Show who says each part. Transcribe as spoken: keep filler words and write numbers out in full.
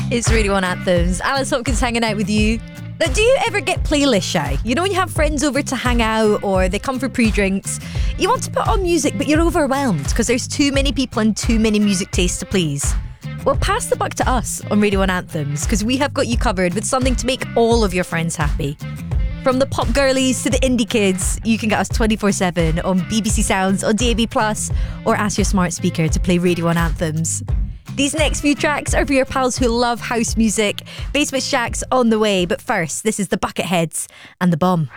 Speaker 1: It's Radio one Anthems. Alice Hopkins hanging out with you. Now, do you ever get playlist shy? You know, when you have friends over to hang out or they come for pre-drinks, you want to put on music, but you're overwhelmed because there's too many people and too many music tastes to please. Well, pass the buck to us on Radio one Anthems, because we have got you covered with something to make all of your friends happy. From the pop girlies to the indie kids, you can get us twenty-four seven on B B C Sounds, on D A B plus, or ask your smart speaker to play Radio one Anthems. These next few tracks are for your pals who love house music. Basement Shack's on the way, but first, this is the Bucketheads and The Bomb.